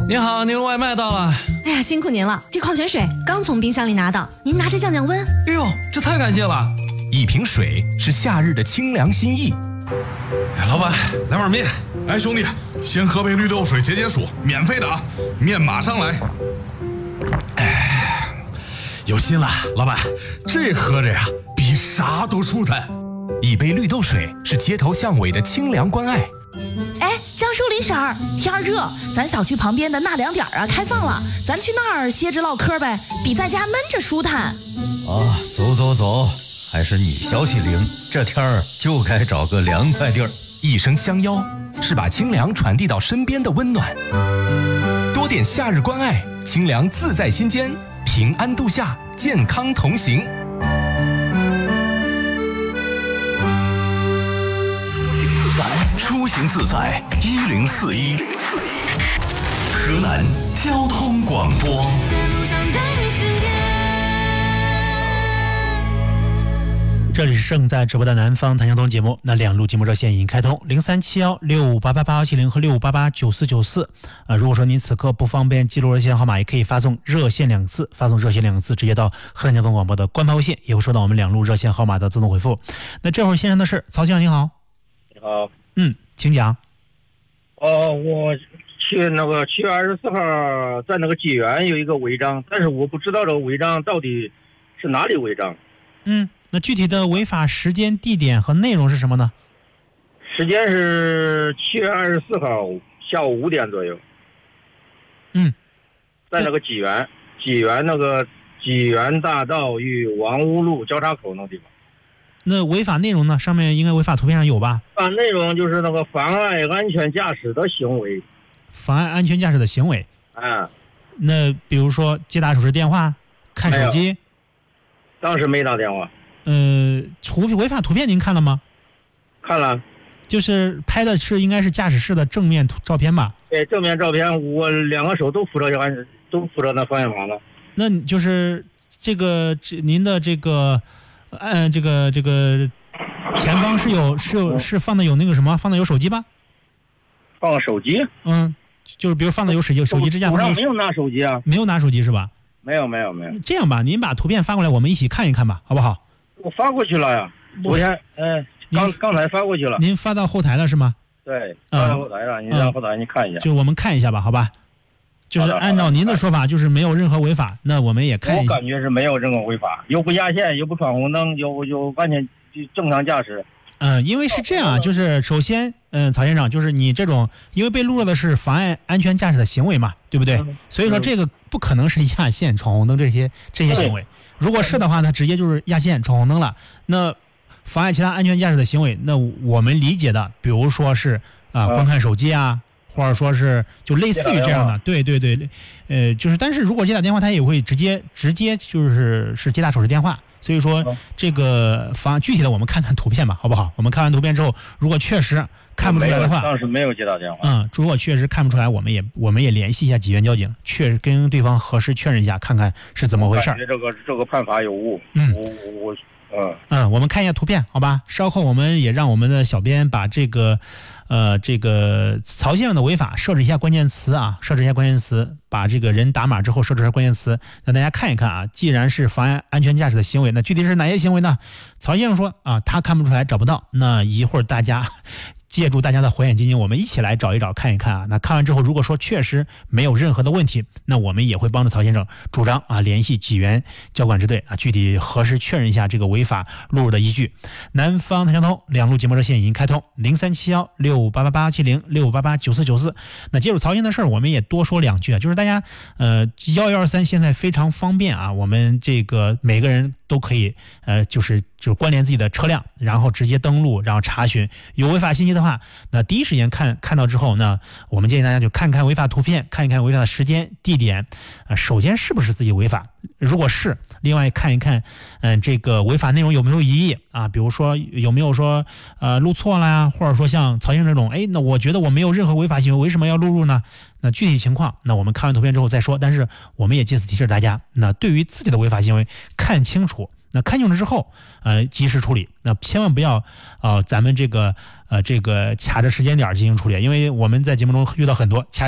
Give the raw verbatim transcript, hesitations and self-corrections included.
您好，您的外卖到了。 哎呀，辛苦您了，这矿泉水刚从冰箱里拿到，您拿着降降温。 哎呦，这太感谢了！ 一瓶水是夏日的清凉心意。 哎，老板，来碗面。 哎，兄弟，先喝杯绿豆水解解暑，免费的啊，面马上来。 哎，有心了，老板，这喝着呀，比啥都舒坦。 一杯绿豆水是街头巷尾的清凉关爱。 哎，张树林婶儿，天热，咱小区旁边的纳凉点啊开放了，咱去那儿歇着唠嗑呗，比在家闷着舒坦。 啊，走走走，还是你消息灵，这天儿就该找个凉快地儿。 一声相邀，是把清凉传递到身边的温暖。多点夏日关爱，清凉自在心间，平安度夏，健康同行。 出行自在一零四一，河南交通广播。 这里是正在直播的南方谈交通节目，那两路节目热线已经开通，零三七幺六五八八八幺七零和六五八八九四九四。啊，如果说您此刻不方便记录热线号码，也可以发送热线两个字，发送热线两个字直接到河南交通广播的官方微信，也会收到我们两路热线号码的自动回复。那这会儿先生的是曹先生，你好。 你好。 嗯，请讲。 哦，我去那个七月二十四号在那个济源有一个违章，但是我不知道这个违章到底是哪里违章。 嗯。那具体的违法时间、地点和内容是什么呢？ 时间是七月二十四号下午五点左右。 嗯， 在那个济源，济源那个济源大道与王屋路交叉口那个地方。 那违法内容呢？上面应该违法图片上有吧？ 啊，内容就是那个妨碍安全驾驶的行为。 妨碍安全驾驶的行为。 啊。 那比如说接打手机电话、看手机。 当时没打电话。 呃，图违法图片您看了吗？ 看了， 就是拍的是应该是驾驶室的正面照片吧？ 对，正面照片，我两个手都扶着安，都扶着那方向盘了。 那就是这个您的这个，按这个这个前方是有是有是放的有那个什么，放的有手机吧？ 放手机？ 嗯，就是比如放的有手机手机支架。 我没有拿手机啊。 没有拿手机是吧？ 没有没有没有。 这样吧，您把图片发过来，我们一起看一看吧，好不好？ 我发过去了呀，昨天，嗯，刚刚才发过去了。 您发到后台了是吗？ 对，发到后台了，您让后台你看一下。 就我们看一下吧，好吧？就是按照您的说法，就是没有任何违法，那我们也看一下。 我感觉是没有任何违法，又不压线，又不闯红灯，又又完全正常驾驶。 嗯、呃，因为是这样啊，就是首先，嗯、呃，曹先生，就是你这种，因为被录了的是妨碍安全驾驶的行为嘛，对不对？嗯、所以说这个不可能是压线、闯红灯这些这些行为。如果是的话，它直接就是压线、闯红灯了。那妨碍其他安全驾驶的行为，那我们理解的，比如说是啊、呃、观看手机啊，或者说是就类似于这样的，对对对，呃，就是但是如果接打电话，他也会直接直接就是是接打手机电话。所以说这个妨具体的我们看看图片吧，好不好？我们看完图片之后，如果确实看不出来的话， 当时没有接到电话。 嗯，如果确实看不出来，我们也我们也联系一下济源交警，确实跟对方核实确认一下，看看是怎么回事。 感觉这个这个判罚有误。 嗯， 我我嗯嗯，我们看一下图片，好吧？稍后我们也让我们的小编把这个，呃，这个曹先生的违法设置一下关键词啊，设置一下关键词，把这个人打码之后设置一下关键词，让大家看一看啊。既然是妨碍安全驾驶的行为，那具体是哪些行为呢？曹先生说啊，他看不出来，找不到。那一会儿大家借助大家的火眼金睛，我们一起来找一找，看一看啊。那看完之后，如果说确实没有任何的问题，那我们也会帮着曹先生主张啊，联系济源交管支队啊，具体核实确认一下这个违法录入的依据。南方谈交通两路节目热线已经开通，零三七幺六五八八八七零六五八八九四九四。那接触曹先生的事儿，我们也多说两句啊，就是大家呃幺幺二三现在非常方便啊，我们这个每个人都可以呃就是就是关联自己的车辆，然后直接登录，然后查询有违法信息的话，那第一时间看看到之后，那我们建议大家就看看违法图片，看一看违法的时间地点啊，首先是不是自己违法，如果是，另外看一看嗯这个违法内容有没有疑义啊，比如说有没有说呃录错了呀，或者说像曹先生这种，哎，那我觉得我没有任何违法行为，为什么要录入呢？那具体情况，那我们看完图片之后再说。但是我们也借此提示大家，那对于自己的违法行为看清楚，那看清楚之后，呃，及时处理。那千万不要，呃，咱们这个呃这个卡着时间点进行处理，因为我们在节目中遇到很多卡